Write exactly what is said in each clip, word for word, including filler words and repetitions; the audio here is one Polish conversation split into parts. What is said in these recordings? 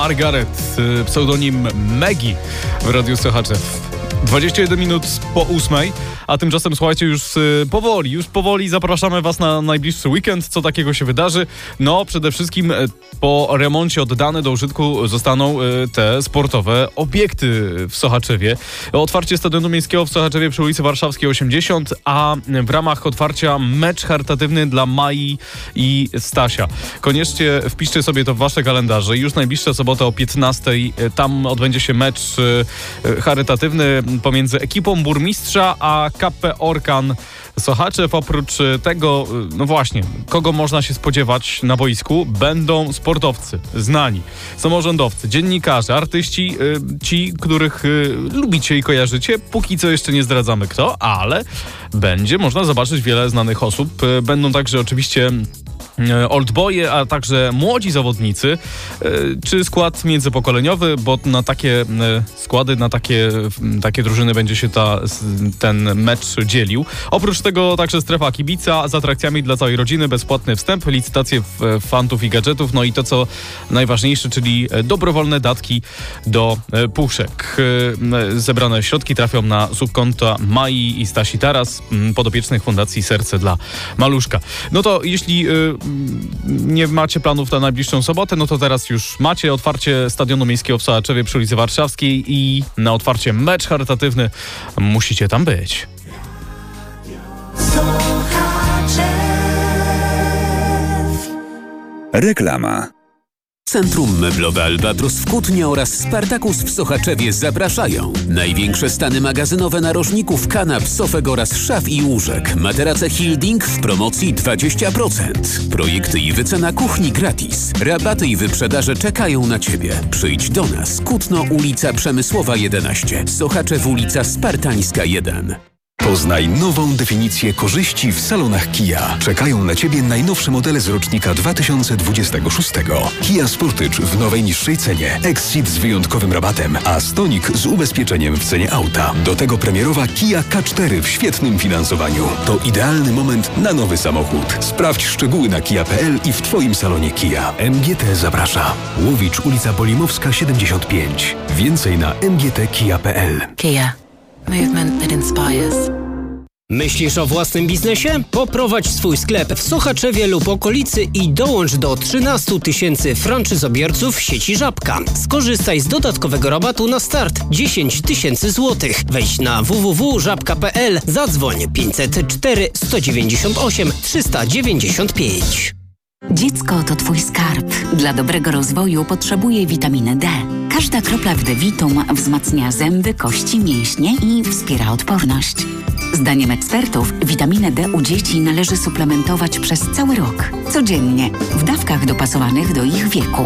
Margaret, pseudonim Maggie w Radiu Sochaczew. dwadzieścia jeden minut po ósmej, a tymczasem słuchajcie, już powoli, już powoli zapraszamy was na najbliższy weekend. Co takiego się wydarzy? No, przede wszystkim po remoncie oddane do użytku zostaną te sportowe obiekty w Sochaczewie. Otwarcie Stadionu Miejskiego w Sochaczewie przy ulicy Warszawskiej osiemdziesiąt, a w ramach otwarcia mecz charytatywny dla Mai i Stasia. Koniecznie wpiszcie sobie to w wasze kalendarze. Już najbliższa sobota o piętnastej tam odbędzie się mecz charytatywny pomiędzy ekipą burmistrza a K P Orkan Sochaczew. Oprócz tego, no właśnie, kogo można się spodziewać na boisku? Będą sportowcy, znani, samorządowcy, dziennikarze, artyści, ci, których lubicie i kojarzycie. Póki co jeszcze nie zdradzamy kto, ale będzie można zobaczyć wiele znanych osób. Będą także oczywiście oldboye, a także młodzi zawodnicy, czy skład międzypokoleniowy, bo na takie składy, na takie, takie drużyny będzie się ta, ten mecz dzielił. Oprócz tego także strefa kibica z atrakcjami dla całej rodziny, bezpłatny wstęp, licytacje fantów i gadżetów, no i to co najważniejsze, czyli dobrowolne datki do puszek. Zebrane środki trafią na subkonta Mai i Stasi Taras, podopiecznych Fundacji Serce dla Maluszka. No to jeśli nie macie planów na najbliższą sobotę, no to teraz już macie otwarcie Stadionu Miejskiego w Sochaczewie przy ulicy Warszawskiej i na otwarcie mecz charytatywny musicie tam być. Reklama. Centrum Meblowe Albatros w Kutnie oraz Spartakus w Sochaczewie zapraszają. Największe stany magazynowe narożników, kanap, sofek oraz szaf i łóżek. Materace Hilding w promocji dwadzieścia procent. Projekty i wycena kuchni gratis. Rabaty i wyprzedaże czekają na Ciebie. Przyjdź do nas. Kutno, ulica Przemysłowa jedenaście. Sochaczew, ulica Spartańska jeden. Poznaj nową definicję korzyści w salonach Kia. Czekają na Ciebie najnowsze modele z rocznika dwa tysiące dwudziestego szóstego. Kia Sportage w nowej niższej cenie. Exit z wyjątkowym rabatem, a Stonic z ubezpieczeniem w cenie auta. Do tego premierowa Kia K cztery w świetnym finansowaniu. To idealny moment na nowy samochód. Sprawdź szczegóły na kia kropka p l i w Twoim salonie Kia. M G T zaprasza. Łowicz, ulica Bolimowska siedemdziesiąt pięć. Więcej na m g t kia kropka p l. Kia. Movement that inspires. Myślisz o własnym biznesie? Poprowadź swój sklep w Sochaczewie lub okolicy i dołącz do trzynastu tysięcy franczyzobiorców sieci Żabka. Skorzystaj z dodatkowego rabatu na start dziesięć tysięcy złotych. Wejdź na w w w kropka żabka kropka p l, zadzwoń pięćset cztery sto dziewięćdziesiąt osiem trzysta dziewięćdziesiąt pięć. Dziecko to Twój skarb. Dla dobrego rozwoju potrzebuje witaminy D. Każda kropla w D-Vitum wzmacnia zęby, kości, mięśnie i wspiera odporność. Zdaniem ekspertów witaminę D u dzieci należy suplementować przez cały rok, codziennie, w dawkach dopasowanych do ich wieku.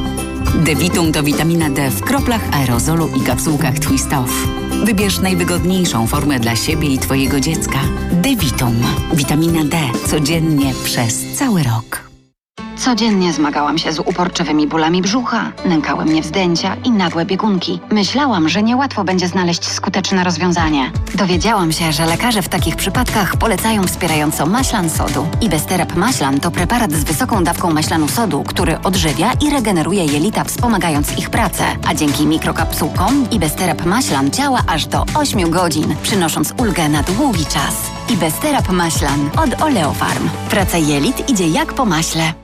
D-Vitum to witamina D w kroplach, aerozolu i kapsułkach Twist Off. Wybierz najwygodniejszą formę dla siebie i Twojego dziecka. D-Vitum. Witamina D codziennie przez cały rok. Codziennie zmagałam się z uporczywymi bólami brzucha, nękały mnie wzdęcia i nagłe biegunki. Myślałam, że niełatwo będzie znaleźć skuteczne rozwiązanie. Dowiedziałam się, że lekarze w takich przypadkach polecają wspierająco maślan sodu. Ibesterap maślan to preparat z wysoką dawką maślanu sodu, który odżywia i regeneruje jelita, wspomagając ich pracę. A dzięki mikrokapsułkom Ibesterap maślan działa aż do ośmiu godzin, przynosząc ulgę na długi czas. Ibesterap maślan od Oleofarm. Praca jelit idzie jak po maśle.